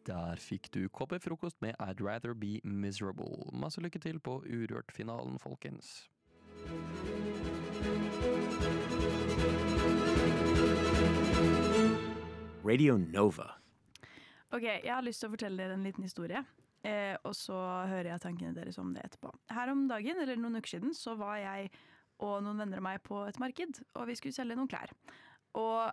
Der fikk du koppefrokost med I'd Rather Be Miserable. Masse lykke til på Urørt-finalen, folkens. Radio Nova. Ok, jeg har lyst til å fortelle dere en liten historie, og så hører jeg tankene deres om det etterpå. Her om dagen, eller noen uker siden, så var jeg og noen venner av meg på et marked, og vi skulle selge noen klær. Og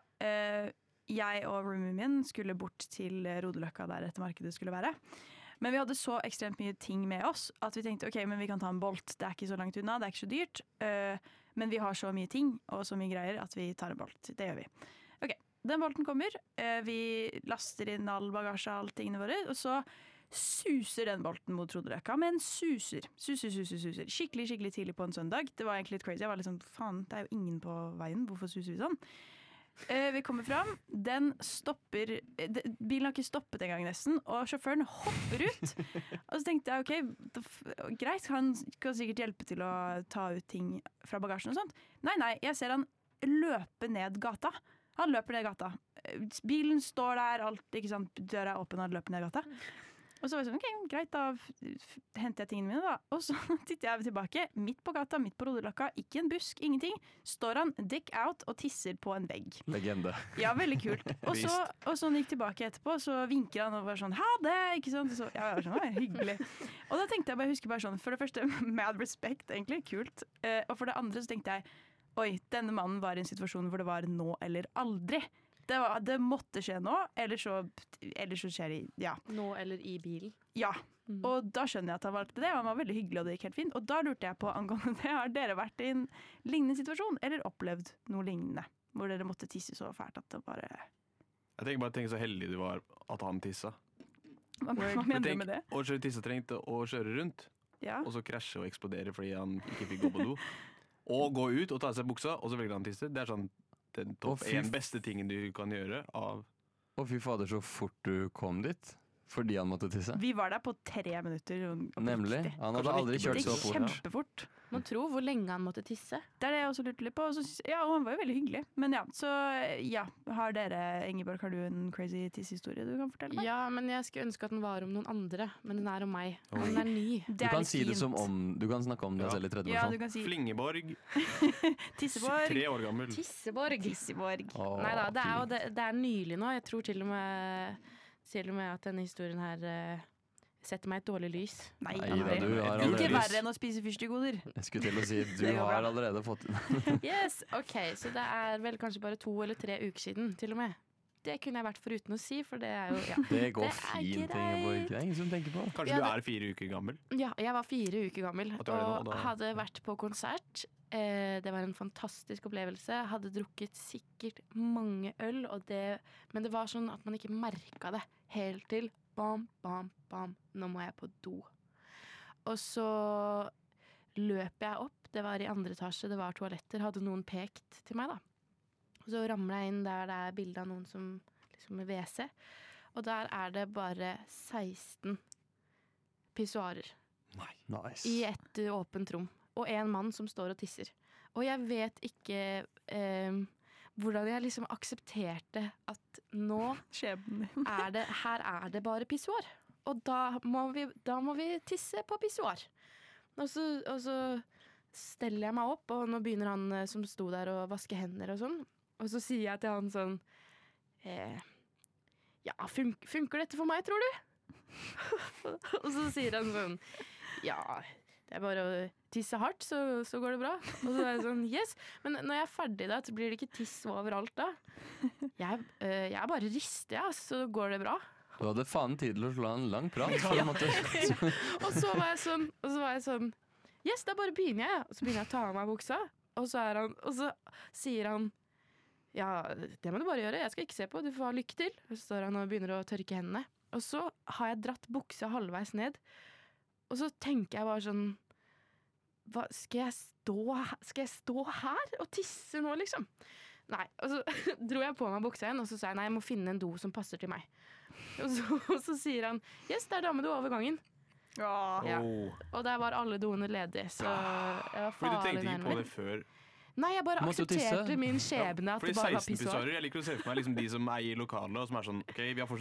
jeg og roomien min skulle bort til Rodeløkka der dette markedet skulle være. Men vi hadde så ekstremt mye ting med oss at vi tenkte ok, men vi kan ta en Bolt. Det er ikke så langt unna, det er ikke så dyrt, men vi har så mye ting og så mye greier at vi tar en Bolt. Det gjør vi. Ok, den Bolten kommer, vi laster inn all bagasje og alle tingene våre, og så suser den Bolten mot Rodeløkka, men suser. Skikkelig tidlig på en søndag. Det var egentlig litt crazy. Jeg var litt sånn, faen, det er jo ingen på veien, hvorfor suser vi sånn? Vi kommer fram, den stopper, bilen har ikke stoppet en gang nesten, og sjåføren hopper ut. Og så tenkte jeg, ok, greit, han kan sikkert hjelpe til å ta ut ting fra bagasjen og sånt. Nei, jeg ser han løpe ned gata. Han løper ned gata. Bilen står der, alt, ikke sant, døra er åpen, han løper ned gata. Og så var jeg sånn, ok, greit, da henter jeg tingene mine da. Og så titter jeg tilbake, midt på gata, midt på Rodeløkka, ikke en busk, ingenting. Står han dick out og tisser på en vegg. Legende. Ja, veldig kult. Og så han gikk tilbake etterpå, så vinker han og var sånn, ha det, ikke sant? Så, ja, det var sånn, hyggelig. Og da tenkte jeg husker bare sånn, for det første, mad respect, egentlig, kult. Og for det andre så tenkte jeg, oi, denne mannen var i en situasjon hvor det var nå eller aldri. Det måtte skje nå, eller så skjer det, ja. Nå eller i bilen. Ja, og da skjønner jeg at han valgte det, og han var veldig hyggelig, og det gikk helt fint. Og da lurte jeg på, angående det, har dere vært i en lignende situasjon, eller opplevd noe lignende, hvor dere måtte tisse så fælt at det bare... Jeg tenker så heldig du var at han tissa. Hva mener du med det? Å kjøre tissetrengte og kjøre rundt, Ja. og så krasje og eksplodere fordi han ikke fikk gå på do. Og gå ut og ta av seg buksa, og så velger han tisse. Det er sånn den topp en beste tingen du kan gjøre av... Og fy fader, så fort du kom dit, fordi han måtte tisse. Vi var der på 3 minutter. Nemlig. Han hadde aldri kjørt så fort. Kjempefort. Man tror hvor lenge han måtte tisse. Det er det jeg også lurte litt på. Og han var jo veldig hyggelig. Men ja, så ja. Har dere, Ingeborg, har du en crazy tissehistorie du kan fortelle meg? Ja, men jeg skulle ønske at den var om noen andre, men den er om meg. Og den er ny. Du kan si det som om, du kan snakke om det selv i tredje Ja, versjon. du kan si Flingeborg. Tisseborg. 3 år gammel. Tisseborg. Neida, det er nylig nå. Jeg tror til og med at denne historien her setter meg et dårlig lys. Nei, Neida, du har ikke allerede... verre enn å spise fyrstigoder. Jeg skulle til å si, du Det går har bra. allerede fått... Yes, ok, så det er vel kanskje bare 2 eller 3 uker siden, til og med. Det kunne jeg vært foruten å si, for det er jo, ja. Det går Det er fint, greit. Ingeborg. Det er ingen som tenker på. Kanskje du er 4 uker gammel? Ja, jeg var 4 uker gammel, At du er det nå, og da. hadde vært på konsert. Det var en fantastisk opplevelse. Hadde drukket sikkert mange øl, men det var sånn at man ikke merket det helt til bam, bam, bam, nå må jeg på do. Og så løp jeg opp, det var i 2. etasje, det var toaletter, hadde noen pekt til meg da. Og så ramlet jeg inn der det er bildet av noen som liksom med WC, og der er det bare 16 pissoarer. Nice. I et åpent rom. Og en mann som står og tisser. Og jeg vet ikke hvordan jeg liksom aksepterte at nå Skjebnen. her er det bare pissoar. Og da må vi tisse på pissoar. Og så steller jeg meg opp, og nå begynner han som sto der å vaske hender og sånn. Og så sier jeg til han sånn ja, funker dette for meg, tror du? Og så sier han sånn ja, det er bare å tisse hardt, så går det bra. Og så er jeg sånn, yes. Men når jeg er ferdig da, så blir det ikke tiss overalt da. Jeg bare rister, ja, så går det bra. Du hadde faen tid til å slå en lang prat. Og så var jeg sånn, yes, da bare begynner jeg. Og så begynner jeg å ta av meg buksa. Og så sier han, ja, det må du bare gjøre, jeg skal ikke se på, du får ha lykke til. Og så står han og begynner å tørke hendene. Og så har jeg dratt buksa halvveis ned. Og så tenker jeg bare sånn, skal jeg stå her og tisse nå, liksom? Nei, og så dro jeg på meg buksa igjen, og så sa jeg, nei, jeg må finne en do som passer til meg. Og så sier han, yes, det er damedo over gangen. Ja. Og der var alle doene ledige, så jeg var Fordi du farlig tenkte ikke på nærmere. det før? Nei, jeg bare Måtte du aksepterte tisse? min skjebne at Fordi det bare var 16 pissoar. pissoarer, jeg liker å se for meg liksom de som eier lokalet, og som er sånn, ok, vi har fortsatt